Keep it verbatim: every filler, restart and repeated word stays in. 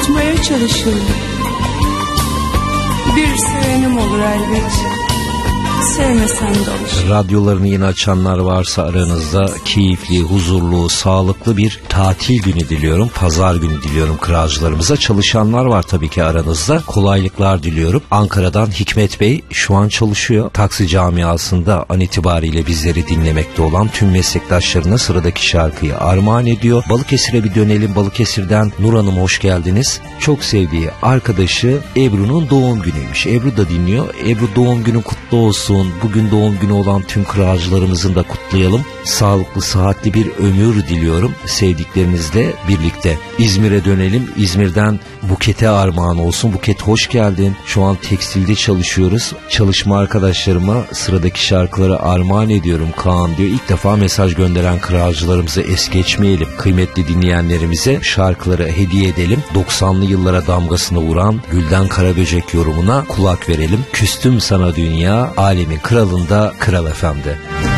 unutmaya çalışırım. Bir sevenim olur elbet. Sevmesen de olur. Radyolarını yeni açanlar varsa aranızda keyifli, huzurlu, sağlıklı bir tatil günü diliyorum. Pazar günü diliyorum kıracılarımıza. Çalışanlar var tabii ki aranızda. Kolaylıklar diliyorum. Ankara'dan Hikmet Bey şu an çalışıyor. Taksi camiasında an itibariyle bizleri dinlemekte olan tüm meslektaşlarına sıradaki şarkıyı armağan ediyor. Balıkesir'e bir dönelim. Balıkesir'den Nur Hanım hoş geldiniz. Çok sevdiği arkadaşı Ebru'nun doğum günüymüş. Ebru da dinliyor. Ebru doğum günün kutlu olsun. Bugün doğum günü olan tüm kıracılarımızın da kutlayalım. Sağlıklı, sıhhatli bir ömür diliyorum sevdiklerinizle birlikte. İzmir'e dönelim. İzmir'den Buket'e armağan olsun. Buket hoş geldin. Şu an tekstilde çalışıyoruz. Çalışma arkadaşlarıma sıradaki şarkıları armağan ediyorum Kaan diyor. İlk defa mesaj gönderen kıracılarımızı es geçmeyelim. Kıymetli dinleyenlerimize şarkıları hediye edelim. doksanlı yıllara damgasını vuran Gülden Karaböcek yorumuna kulak verelim. Küstüm sana dünya, alemin kralında Kral F M'de.